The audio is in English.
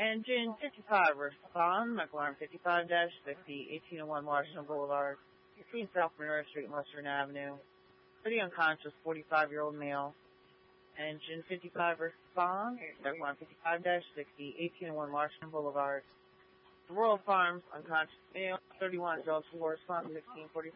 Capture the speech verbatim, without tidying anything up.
Engine fifty-five, respond. McLaren fifty-five sixty, eighteen oh one Washington Boulevard, between South Monroe Street and Western Avenue. For the unconscious forty-five-year-old male. Engine fifty-five, respond. McLaren fifty-five sixty, eighteen oh one Washington Boulevard. The Royal Farms, unconscious male, thirty-one, adults, respond sixteen forty-five.